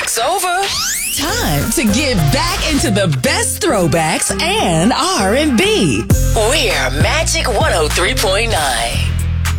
break's over. Time to get back into the best throwbacks and R&B. We're Magic 103.9.